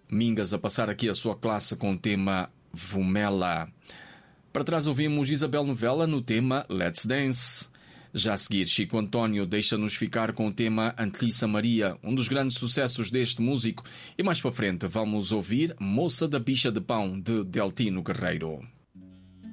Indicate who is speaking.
Speaker 1: Mingas a passar aqui a sua classe com o tema Vumela. Para trás ouvimos Isabel Novella no tema Let's Dance. Já a seguir, Chico António deixa-nos ficar com o tema Anteliça Maria, um dos grandes sucessos deste músico. E mais para frente vamos ouvir Moça da Bicha de Pão, de Deltino Guerreiro.